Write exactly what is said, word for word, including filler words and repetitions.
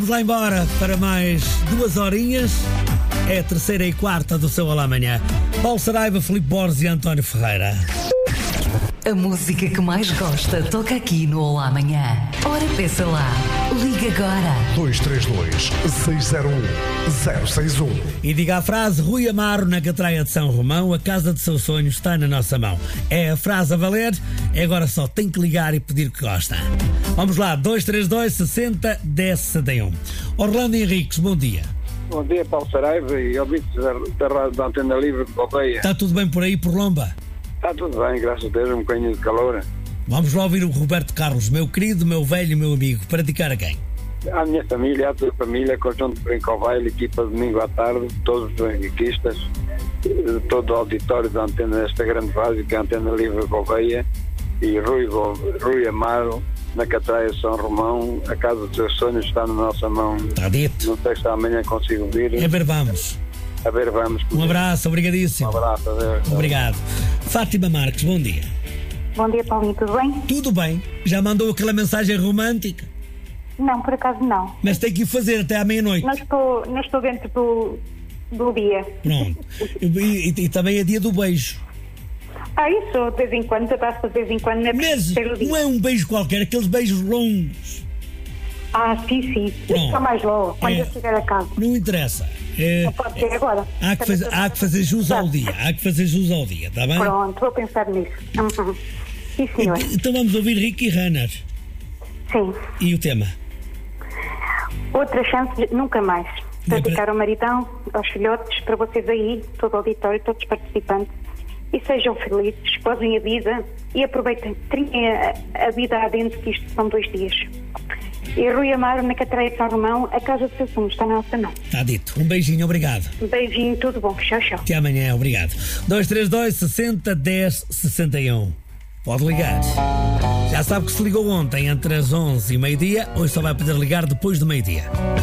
Vamos lá embora para mais duas horinhas. É a terceira e quarta do seu Olá Amanhã. Paulo Saraiva, Filipe Borges e António Ferreira. A música que mais gosta toca aqui no Olá Amanhã. Ora, peça lá. Liga agora. dois três dois, seis zero um, zero seis um. E diga a frase: Rui Amaro, na Catraia de São Romão, a casa de seus sonhos está na nossa mão. É a frase a valer, é agora só tem que ligar e pedir o que gosta. Vamos lá, dois três dois, sessenta, dez, sessenta e um. Orlando Henriques, bom dia. Bom dia, Paulo Saraiva e ouvintes da, da Rádio da Antena Livre de Bobeia. Está tudo bem por aí, por Lomba? Está tudo bem, graças a Deus, um bocadinho de calor. Vamos lá ouvir o Roberto Carlos, meu querido, meu velho, meu amigo, para dedicar a quem? À minha família, à tua família, conjunto de Brinco ao Baile, equipa de domingo à tarde, todos os benfiquistas, todo o auditório da antena desta grande fase, que é a Antena Livre de Bobeia, e Rui, Rui Amaro, na Catraia de São Romão, a casa dos seus sonhos está na nossa mão. Está dito. Não sei se amanhã consigo vir. A ver, vamos. A ver, vamos. Um abraço, obrigadíssimo. Um abraço, adeus. Obrigado. Fátima Marques, bom dia. Bom dia, Paulinho, tudo bem? Tudo bem. Já mandou aquela mensagem romântica? Não, por acaso não. Mas tem que ir fazer até à meia-noite. Não estou, não estou dentro do, do dia. Pronto. E, e, e também é dia do beijo. Ah, isso, de vez em quando, eu faço de vez em quando, não é Mas preciso ter o dia. não é um beijo qualquer, aqueles beijos longos. Ah, sim, sim. Pronto. Está mais logo, quando É. eu chegar a casa. Não interessa. É, Não pode ser agora. há, que fazer, há que fazer jus ao dia. Há que fazer jus ao dia, está bem? Pronto, vou pensar nisso. Uhum. Sim, senhor. Então vamos ouvir Ricky Renner. Sim. E o tema? Outra chance, de nunca mais. Não, Dedicar ao maridão, aos filhotes, para vocês aí, todo o auditório, todos os participantes. E sejam felizes, gozem a vida e aproveitem, trinhem a, a vida adentro, que isto são dois dias. E Rui Amaro, na Catraia de São Romão, a casa de seus sonhos está na nossa mão. Está dito. Um beijinho, obrigado. Um beijinho, tudo bom. Tchau, tchau. Até amanhã, obrigado. dois três dois, sessenta, dez, sessenta e um. Pode ligar. Já sabe que se ligou ontem entre as onze e meio-dia, hoje só vai poder ligar depois do meio-dia.